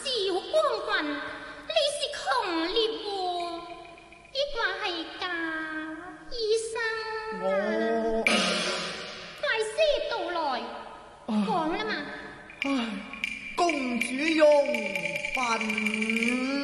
小光棍，你是窮烈戶，抑或係假醫生？快些道來，講啦嘛。 公主用飯。